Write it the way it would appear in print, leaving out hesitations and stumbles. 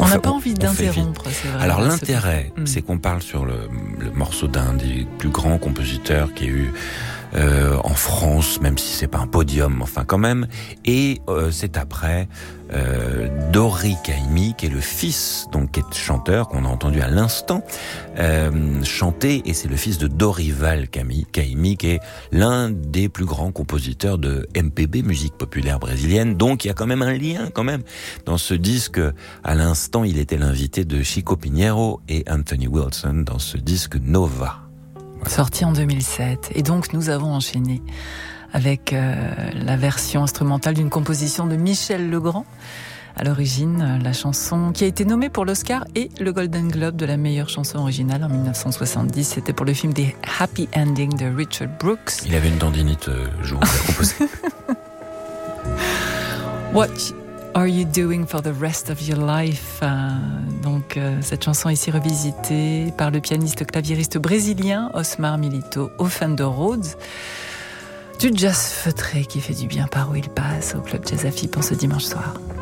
On n'a pas envie d'interrompre, c'est vrai. Alors l'intérêt, c'est qu'on parle sur le morceau d'un des plus grands compositeurs qui a eu en France, même si c'est pas un podium, enfin quand même. Et c'est après Dori Caymmi, qui est le fils, donc qui est chanteur, qu'on a entendu à l'instant chanter, et c'est le fils de Dorival Caymmi, qui est l'un des plus grands compositeurs de MPB, musique populaire brésilienne. Donc il y a quand même un lien, quand même, dans ce disque. À l'instant, il était l'invité de Chico Pinheiro et Anthony Wilson dans ce disque Nova. Voilà. Sorti en 2007. Et donc nous avons enchaîné avec la version instrumentale d'une composition de Michel Legrand. À l'origine, la chanson qui a été nommée pour l'Oscar et le Golden Globe de la meilleure chanson originale en 1970. C'était pour le film The Happy Ending de Richard Brooks. Il avait une tendinite jour où il a composé. What are you doing for the rest of your life? Donc cette chanson est ici revisitée par le pianiste claviériste brésilien Osmar Milito au Fender Rhodes. Du jazz feutré qui fait du bien par où il passe au Club Jazz à Filles pour ce dimanche soir.